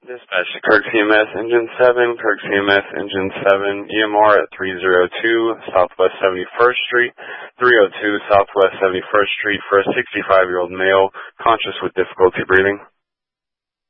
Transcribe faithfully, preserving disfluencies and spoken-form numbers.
Dispatch to Kirk C M S Engine seven, Kirk C M S Engine seven, E M R at three oh two Southwest seventy-first Street, three oh two Southwest seventy-first Street for a sixty-five-year-old male, conscious with difficulty breathing.